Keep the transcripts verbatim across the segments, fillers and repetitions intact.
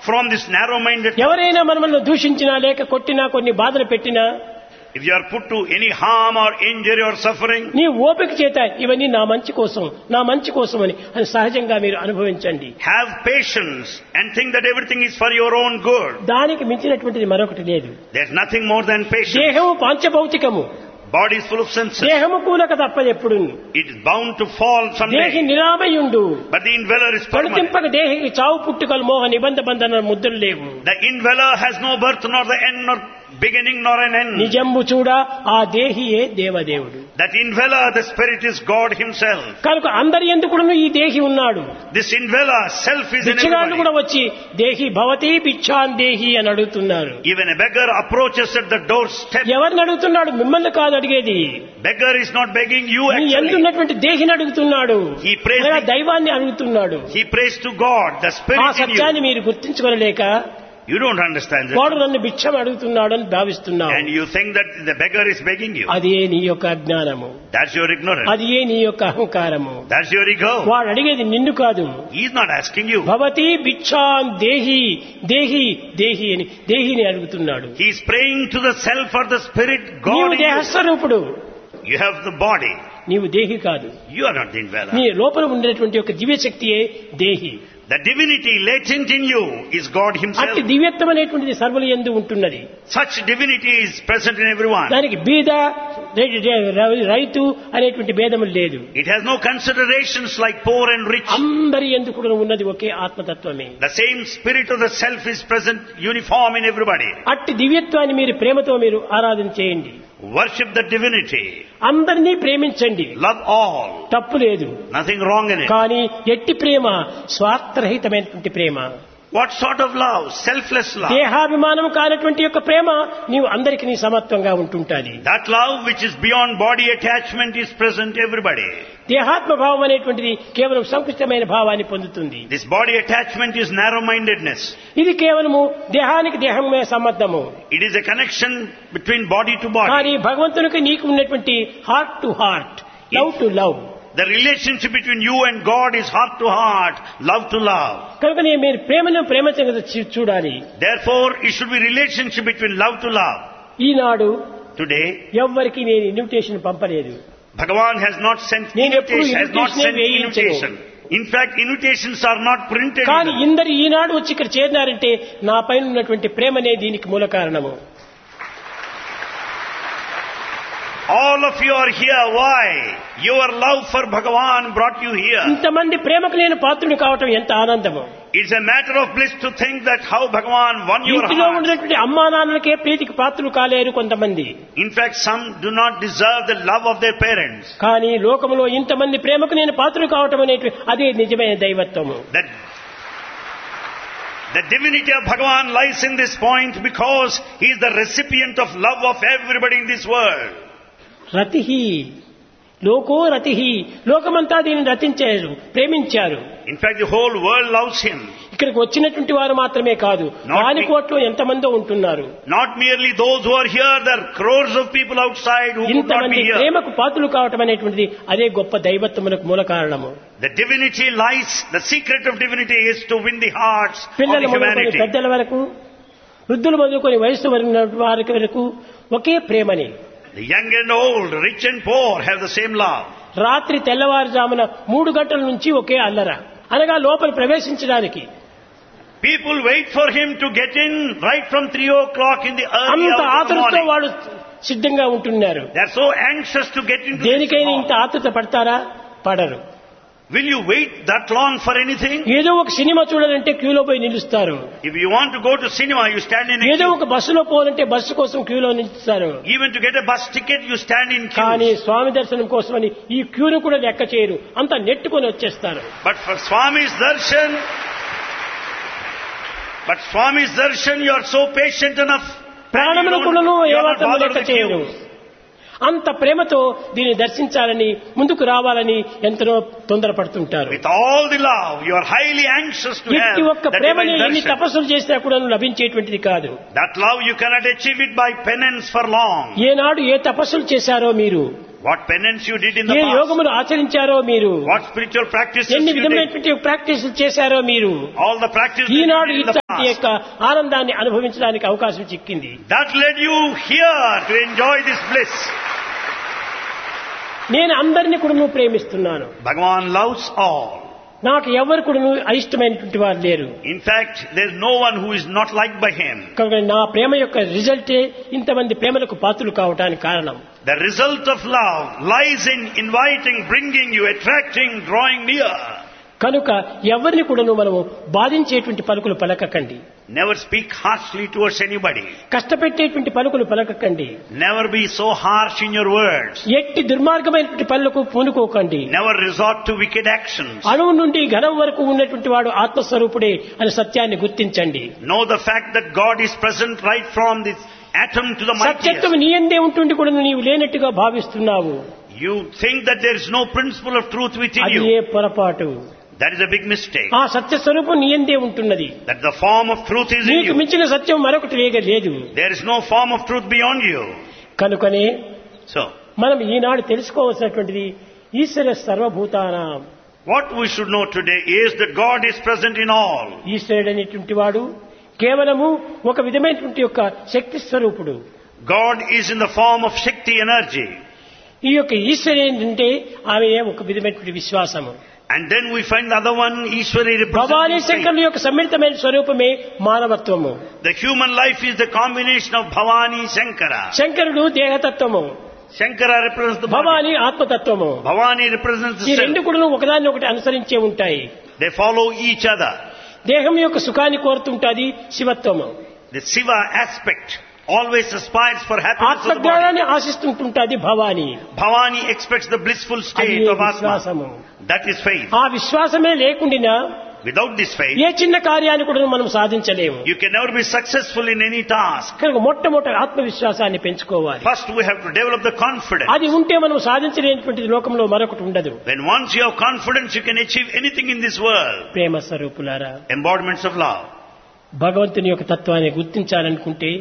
from this narrow-minded. ఎవరైనా మనల్ని దూషించినా లేక కొట్టినా కొన్ని బాధలు పెట్టినా, If you are put to any harm or injury or suffering, నీ ఓపిక చేత ఇవన్నీ నా మంచి కోసం, నా మంచి కోసమని అని సహజంగా మీరు అనుభవించండి. have patience and think that everything is for your own good. దానికి మించినటువంటిది మరొకటి లేదు. There's nothing more than patience. దేహము పాంచభౌతికము, Body is full of senses. దేహము కూలక తప్పదు ఎప్పుడు. It is bound to fall దేహి someday. నిరామయుండు, But the indweller is permanent. పడితింపక దేహికి చావు పుట్టుకలు మోహ నిబంధ బంధన ముద్రలు లేవు. The indweller has no birth nor the end nor beginning nor an end. నిజంబు చూడ ఆ దేహియే దేవదేవుడు. That indweller, the spirit, is God himself. కనుక అందరి ఎందుకును ఈ దేహి ఉన్నాడు. This indweller, self, is in బిచ్చగాళ్ళు కూడా everybody. వచ్చి దేహి భవతి బిచ్చాన్ దేహి అని అడుగుతున్నారు. Even a beggar approaches at the doorstep. ఎవరిని అడుగుతున్నాడు? మిమ్మల్ని కాదు అడిగేది. Beggar is not begging you నీ actually. ఎందున్నటువంటి దేహిని అడుగుతున్నాడు. He prays అనగా the- దైవాన్ని అడుగుతున్నాడు. He prays to God, the ఆ spirit in సత్యాన్ని you. మీరు గుర్తించుకోలేక You don't understand that. వాడు నన్ను భిక్షం అడుగుతున్నాడు అని భావిస్తున్నావు. And you think that the beggar is begging you. అదే నీ యొక్క అజ్ఞానము, That's your ignorance. అది ఏ నీ యొక్క అహంకారము. That's your ego. వాడు అడిగేది నిన్ను కాదు. He's not asking you. భవతి భిక్షాన్ దేహి దేహి దేహి అని దేహిని అడుగుతున్నాడు. He's praying to the self or the spirit, God నీవు in you. దేహస్వరూపుడు, You have the body. నీవు దేహి కాదు. You are not the indweller. నీ లోపల ఉండేటువంటి యొక్క దివ్య శక్తియే దేహి. The divinity latent in you is God himself. అట్టి దివ్యత్వం అనేటువంటిది సర్వుల యందు ఉంటున్నది. Such divinity is present in everyone. దానికి బీద రై- రైతు అనేటువంటి భేదములు లేదు. It has no considerations like poor and rich. అందరి యందు కూడా ఉన్నది ఒకే ఆత్మతత్వమే. The same spirit of the self is present uniform in everybody. అట్టి దివ్యత్వాన్ని మీరు ప్రేమతో మీరు ఆరాధన చేయండి. Worship the divinity. అందరినీ ప్రేమించండి, Love all. తప్పు లేదు. Nothing wrong in it. కానీ ఎట్టి ప్రేమ స్వార్థరహితమైనటువంటి ప్రేమ, What sort of love? Selfless love. దేహాభిమానం కానటువంటి యొక్క ప్రేమ నీవు అందరికి నీ సమత్వంగా ఉంటుంటాది. That love which is beyond body attachment is present everybody. దేహాత్మ భావం అనేటువంటిది కేవలం సంకుచితమైన భావాన్ని పొందుతుంది. This body attachment is narrow-mindedness. ఇది కేవలము దేహానికి దేహమే సంబంధము. It is a connection between body to body. కానీ భగవంతునికి నీకు ఉన్నటువంటి heart to heart, love to love. The relationship between you and God is heart to heart, love to love. కనుక నేను మీరు ప్రేమను ప్రేమతో చూడాలి. Therefore, it should be relationship between love to love. Eenadu Today, ఎవ్వరికి నేను ఇన్విటేషన్ పంపలేదు. Bhagavan has not sent నేను ఎప్పుడు invitation, has not invitation sent వేయించను. invitation. In fact, invitations are not printed. కానీ even. ఇందరు ఈనాడు వచ్చి ఇక్కడ చేరినారంటే నా పైన ఉన్నటువంటి ప్రేమనే దీనికి మూల కారణము. All of you are here. Why? Your love for Bhagavan brought you here. ఇంతమంది ప్రేమకు నేను పాత్రుడు కావటం ఎంత ఆనందము. It's a matter of bliss to think that how Bhagavan won your ఇంటిలో heart. ఉన్నటువంటి అమ్మా నాన్నలకే ప్రీతికి పాత్రులు కాలేరు కొంతమంది. In fact, some do not deserve the love of their parents. కానీ లోకములో ఇంతమంది ప్రేమకు నేను పాత్రుడు కావటం అనేటువంటి అదే నిజమైన దైవత్వము. That the divinity of Bhagavan lies in this point because he is the recipient of love of everybody in this world. రతిహి loco రతిహి, లోకమంతా దీన్ని రతించారు, ప్రేమించారు. In fact, the whole world loves him. ఇక్కడికి వచ్చినటువంటి వారు మాత్రమే కాదు, Not వాని me. కోట్లో ఎంతమందో ఉంటున్నారు. Not merely those who are here, there are crores of people outside who could not ఇంతమంది be here. ప్రేమకు పాత్రలు కావటం అనేటువంటిది అదే గొప్ప దైవత్వములకు మూల కారణము. The divinity lies, the secret of divinity is to win the hearts of పిల్లలు the మొదలుకొని humanity. పెద్దల వరకు, వృద్ధులు మొదలుకొని వయసు వరిన వారి వరకు ఒకే ప్రేమని. The young and old, rich and poor have the same love. రాత్రి తెల్లవారుజామున మూడు గంటల నుంచి ఒకే అల్లర, అనగా లోపల ప్రవేశించడానికి. People wait for him to get in right from three o'clock in the early అంత hours of the ఆతృతతో morning. వాడు సిద్ధంగా ఉంటున్నారు. They are so anxious to get into this దేనికైనా ఇంత hall. ఆతృత పడతారా? పడరు. Will you wait that long for anything? ఏదో ఒక సినిమా చూడాలంటే క్యూలో పోయి నిలుస్తారు. If you want to go to cinema, you stand in a ఏదో queue. ఒక బస్సులో పోవాలంటే బస్సు కోసం క్యూలో నిలుస్తారు. Even to get a bus ticket, you stand in కానీ queues. స్వామి దర్శనం కోసమని ఈ క్యూను కూడా లెక్క చేయరు, అంతా నెట్టుకొని వచ్చేస్తారు. But for Swami's darshan, but Swami's darshan, you are so patient enough. ప్రాణమును You కూడాను don't- you are not ఏమాత్రం bothered లెక్క with చేయరు. queues. అంత ప్రేమతో దీన్ని దర్శించాలని, ముందుకు రావాలని ఎంతనో తొందరపడుతుంటారు. With all the love, you are highly anxious to have ఎట్టి ఒక్క that ప్రేమని divine ఎన్ని darshan. తపస్సులు చేసినా కూడా లభించేటువంటిది కాదు. That love you cannot achieve it by penance for long. ఏనాడు ఏ తపస్సులు చేశారో మీరు, What penance you did in the A past. యోగములు ఆచరించారో మీరు, What spiritual practices ఎన్ని you did. విధమైనటువంటి ప్రాక్టీసులు చేశారో మీరు, All the practices you Eenadu did in the ఇట్లాంటి యొక్క past. ఆనందాన్ని అనుభవించడానికి అవకాశం చిక్కింది. That led you here to enjoy this bliss. నేను అందరినీ కూడా ప్రేమిస్తున్నాను. Bhagavan loves all. నాకు ఎవరు కూడా అయిష్టమైనటువంటి వారు లేరు. In fact, there is no one who is not liked by him. కనుక నా ప్రేమ యొక్క రిజల్టే ఇంతమంది ప్రేమలకు పాత్రలు కావడానికి కారణం. The result of love lies in inviting, bringing you, attracting, drawing near. కనుక ఎవరిని కూడా మనము బాధించేటువంటి పలుకులు పలకకండి. Never speak harshly towards anybody. కష్టపెట్టేటువంటి పలుకులు పలకకండి. Never be so harsh in your words. ఎట్టి దుర్మార్గమైనటువంటి పనులకు పూనుకోకండి. Never resort to wicked actions. అణువు నుండి ఘనం వరకు ఉన్నటువంటి వాడు ఆత్మస్వరూపుడే అనే సత్యాన్ని గుర్తించండి. Know the fact that God is present right from this atom to the సత్యత్వం mightiest. నీ యందే ఉంటుండి కూడా నీవు లేనట్టుగా భావిస్తున్నావు. You think that there is no principle of truth within అది you. ఏ పొరపాటు. That is a big mistake. ఆ సత్య స్వరూపం నీ యందే ఉంటున్నది. That the form of truth is in నీకు you. మించిన సత్యం మరొకటి వేగ లేదు. There is no form of truth beyond you. కనుకనే So, మనం ఈనాడు తెలుసుకోవాల్సినటువంటిది ఈశ్వర సర్వభూతానాం. what we should know today is that God is present in all. ఈశ్వరుడు అనేటువంటి వాడు కేవలము ఒక విధమైనటువంటి యొక్క శక్తి స్వరూపుడు. God is in the form of Shakti energy. ఈ యొక్క ఈశ్వరు ఏంటంటే ఆమె ఒక విధమైనటువంటి విశ్వాసము. And then we find the other one, Ishwari Bhavani representing శంకరుల faith. యొక్క సమ్మిళితమైన స్వరూపమే మానవత్వము. The human life is the combination of Bhavani Shankara. శంకరుడు దేహతత్వము, Shankara represents the body. Bhavani ఆత్మతత్వము. Bhavani represents ఈ the రెండు self. కూడా ఒకదాన్ని ఒకటి అనుసరించే ఉంటాయి. They follow each other. దేహం యొక్క సుఖాన్ని కోరుతుంటాది శివత్వము. The Shiva aspect always aspires for happiness of the body. ఆత్మజ్ఞానాన్ని ఆశిస్తుంటుంటాది Bhavani. Bhavani expects the blissful అది state of Atma. విశ్వాసము. That is faith. ఆ విశ్వాసమే లేకుండా Without this faith, ఏ చిన్న కార్యాన్ని కూడా మనం సాధించలేము. you can never be successful in any task. కనుక మొట్టమొదటి ఆత్మవిశ్వాసాన్ని పెంచుకోవాలి. First we have to develop the confidence. అది ఉంటే మనం సాధించలేనటువంటిది లోకంలో మరొకటి ఉండదు. When once you have confidence, you can achieve anything in this world. ప్రేమ స్వరూపులారా, Embodiments of love. భగవంతుని యొక్క తత్వాన్ని గుర్తించాలనుకుంటే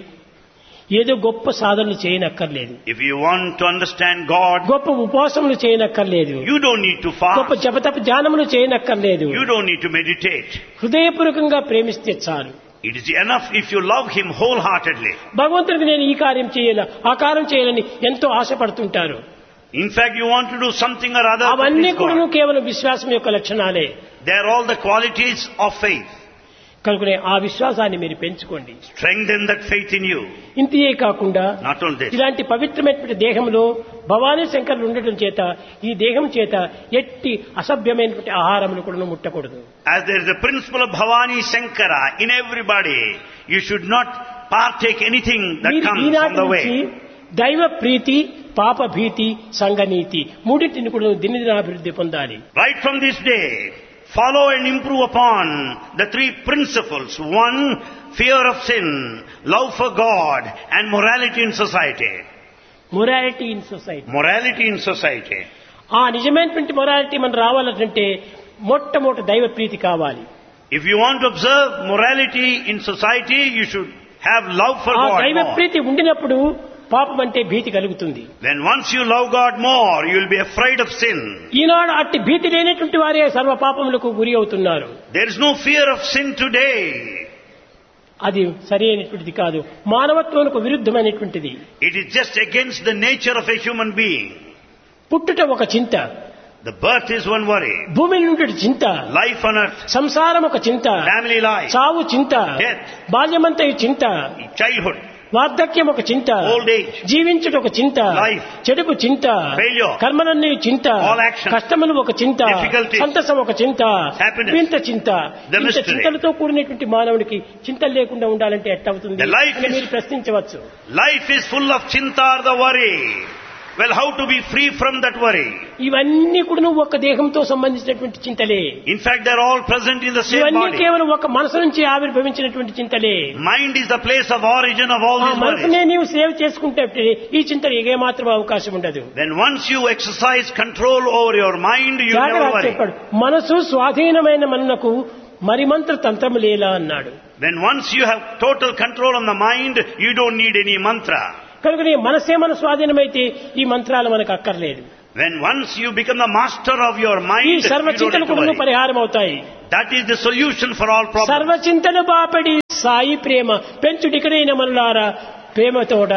ఏదో గొప్ప సాధనలు చేయనక్కర్లేదు. If you want to understand God, గొప్ప ఉపవాసములు చేయనక్కర్లేదు. you don't need to గొప్ప fast. జపతప ధ్యానములు చేయనక్కర్లేదు. You don't need to meditate. హృదయపూర్వకంగా ప్రేమిస్తే చాలు. It is enough if you love Him wholeheartedly. భగవంతుడికి నేను ఈ కార్యం చేయాల ఆ కార్యం చేయాలని ఎంతో ఆశపడుతుంటారు. In fact, you want to do something or other to అవన్నీ please కూడా God. కేవలం విశ్వాసం యొక్క లక్షణాలే. They are all the qualities of faith. కనుకనే ఆ విశ్వాసాన్ని మీరు పెంచుకోండి. Strengthen that faith in you. ఇంతే కాకుండా Not only this. ఇలాంటి పవిత్రమైనటువంటి దేహంలో భవానీ శంకరులు ఉండటం చేత ఈ దేహం చేత ఎట్టి అసభ్యమైనటువంటి ఆహారములు కూడా ముట్టకూడదు. As there is a principle of Bhavani Shankara in everybody, you should not partake anything that మీరు comes ఈనాటి on the నుంచి way. దైవ ప్రీతి, పాప భీతి, సంఘనీతి మూడింటిని కూడా దినదినాభివృద్ధి పొందాలి. Right from this day, follow and improve upon the three principles. One, fear of sin, love for God, and morality in society. Morality in society. Morality in society. ఆ నిజమైనటువంటి మొరాలిటీ మనం రావాలంటే మొట్టమొదటి దైవ ప్రీతి కావాలి. If you want to observe morality in society, you should have love for ఆ God దైవ more. ప్రీతి ఉండినప్పుడు పాపం అంటే భీతి కలుగుతుంది. Then once you love God more, you will be afraid of sin. ఈనాడు అట్టి భీతి లేనటువంటి వారే సర్వ పాపములకు గురి అవుతున్నారు. There is no fear of sin today. అది సరి అయినటువంటిది కాదు, మానవత్వానికి విరుద్ధమైనటువంటిది. It is just against the nature of a human being. పుట్టుట ఒక చింత, The birth is one worry. భూమి నుండి చింత, Life on earth, సంసారం ఒక చింత, family life, చావు చింత, Death. బాల్యమంతా ఈ చింత, childhood, వార్ధక్యం ఒక చింత, old age, జీవించుట ఒక చింత, Life. చెడుపు చింత, Failure. కర్మలన్నీ చింత, All actions. కష్టములు ఒక చింత, Difficulties. సంతసం ఒక చింత, Happiness. వింత చింత. The ఇంత mystery. చింతలతో కూడినటువంటి మానవుడికి చింతలు లేకుండా ఉండాలంటే ఎట్టవుతుంది The life అని is- మీరు ప్రశ్నించవచ్చు. life is full of chinta or the worry. Well, how to be free from that worry? ఇవన్నీ కూడా నువ్వు ఒక దేహంతో సంబంధించినటువంటి చింతలే. In fact, they are all present in the same ఇవన్నీ body. కేవలం ఒక మనసు నుంచి ఆవిర్భవించినటువంటి చింతలే. Mind is the place of origin of all ఆ these మనసునే worries. నీవు సేవ్ చేసుకుంటే ఈ చింతలు ఏ మాత్రం అవకాశం ఉండదు. Then once you exercise control over your mind, you never జాగ్రత్త worry. చెప్పాడు, మనసు స్వాధీనమైన మనకు మరిమంత్ర తంత్రము లేలా అన్నాడు. Then once you have total control on the mind, you don't need any mantra. కనుక నీ మనసే మన స్వాధీనమైతే ఈ మంత్రాలు మనకు అక్కర్లేదు. When once you become the master of your ఈ mind, you సర్వ don't have చింతలు to కూడా worry. పరిహారం అవుతాయి. That is the solution for all problems. సర్వ చింతలు బాపడి సాయి ప్రేమ పెంచుడికనైన మనులారా ప్రేమతోడ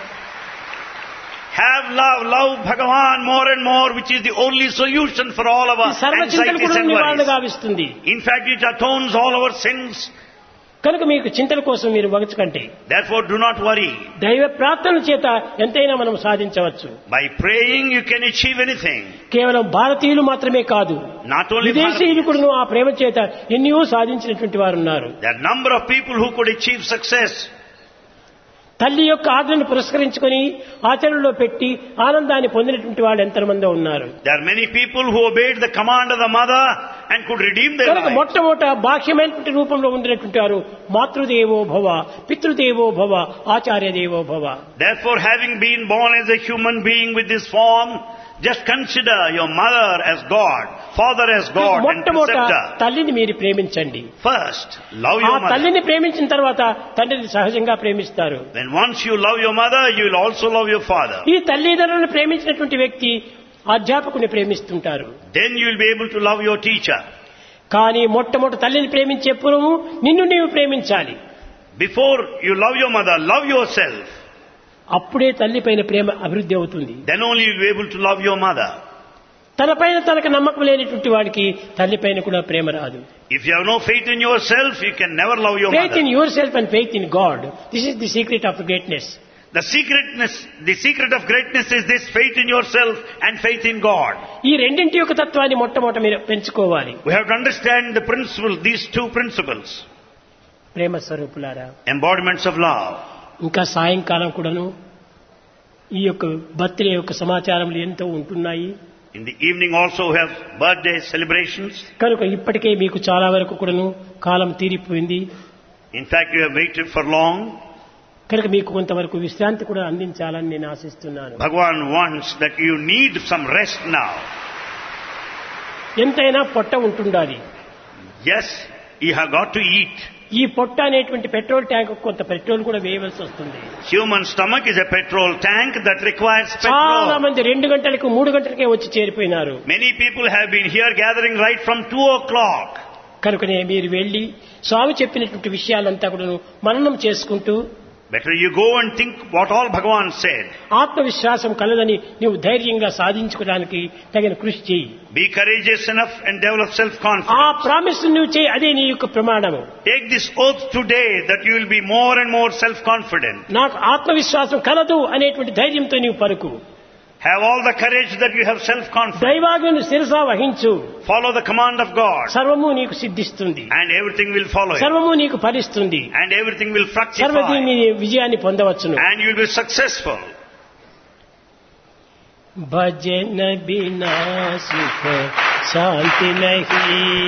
Have love, love Bhagavan more and more, which is the only solution for all of ఈ our సర్వ చింతలు anxieties కూడా and నివారణ worries. గావిస్తుంది. In fact, it atones all our sins. కనుక మీకు చింతల కోసం మీరు వగచుకంటే Therefore, do not worry. దైవ ప్రార్థన చేత ఎంతైనా మనం సాధించవచ్చు. By praying, you can achieve anything. కేవలం భారతీయులు మాత్రమే కాదు, Not only విదేశీయులు Bharat. కూడా ఆ ప్రేమ చేత ఎన్నో సాధించినటువంటి వారు ఉన్నారు. There are a number of people who could achieve success. తల్లి యొక్క ఆజ్ఞను పురస్కరించుకొని ఆచరణలో పెట్టి ఆనందాన్ని పొందినటువంటి వాళ్ళు ఎంతమందో ఉన్నారు. There are many people who obeyed the command of the mother and could redeem their కనుక life. మొట్టమొదట బాహ్యమైనటువంటి రూపంలో ఉండినటువంటి వారు మాతృదేవో భవ, పితృదేవో భవ, ఆచార్య దేవో భవ. Therefore, having been born as a human being with this form, just consider your mother as God, father as God, and మొట్టమొదట preceptor. తల్లిని మీరు ప్రేమించండి. First, love ఆ your mother. తల్లిని ప్రేమించిన తర్వాత తండ్రిని సహజంగా ప్రేమిస్తారు. Then once you love your mother, you will also love your father. ఈ తల్లిదండ్రులను ప్రేమించినటువంటి వ్యక్తి అధ్యాపకుని ప్రేమిస్తుంటారు. Then you will be able to love your teacher. కానీ మొట్టమొదటి తల్లిని ప్రేమించే పూర్వము నిన్ను నీవు ప్రేమించాలి. Before you love your mother, love yourself. అప్పుడే తల్లి పైన ప్రేమ అభివృద్ధి అవుతుంది. Then only you will be able to love your mother. తనపైన తనకు నమ్మకం లేనటువంటి వాడికి తల్లి పైన కూడా ప్రేమ రాదు. If you have no faith in yourself, you can never love your Faith in mother. yourself and faith in God. This is the secret of greatness. The secretness, the secret of greatness is this: faith in yourself and faith in God. ఈ రెండింటి యొక్క తత్వాన్ని మొట్టమొదట మీరు పెంచుకోవాలి. We have to understand the principle, these two principles, ప్రేమ స్వరూపులారా, embodiments of love. ఇంకా సాయంకాలం కూడాను ఈ యొక్క బర్త్డే యొక్క సమాచారములు ఎంతో ఉంటున్నాయి. In the evening also we have birthday celebrations. కనుక ఇప్పటికే మీకు చాలా వరకు కూడాను కాలం తీరిపోయింది. In fact, you have waited for long. కనుక మీకు కొంతవరకు విశ్రాంతి కూడా అందించాలని నేను ఆశిస్తున్నాను. Bhagavan wants that you need some rest now. ఎంతైనా పొట్ట ఉంటుండాలి. Yes, you have got to eat. ఈ పొట్ట అనేటువంటి పెట్రోల్ ట్యాంక్ కొంత పెట్రోల్ కూడా వేయవలసి వస్తుంది. Human stomach is a petrol tank that requires చాలా petrol. మంది రెండు గంటలకు మూడు గంటలకే వచ్చి చేరిపోయినారు. Many people have been here gathering right from two o'clock. కనుకనే మీరు వెళ్లి స్వామి చెప్పినటువంటి విషయాలంతా కూడా మననం చేసుకుంటూ Better you go and think what all Bhagavan said. ఆత్మవిశ్వాసం కలదని నీవు ధైర్యంగా సాధించుకోవడానికి తగిన కృషి చేయి. Be courageous enough and develop ఆ self-confidence. ప్రామిస్ నువ్వు చేయి, అదే నీ యొక్క ప్రమాణము. Take this oath today that you will be more and more self-confident. నాకు ఆత్మవిశ్వాసం కలదు అనేటువంటి ధైర్యంతో నీవు పలుకు. Have all the courage that you have self-confidence. దైవాజ్ఞను శిరసా వహించు. Follow the command of God సర్వము నీకు సిద్ధిస్తుంది, and everything will follow you. సర్వము నీకు ఫలిస్తుంది, And everything will సర్వది fructify. నీ విజయాన్ని పొందవచ్చును. And you will be successful. భజన బినా సుఖ శాంతి నహి.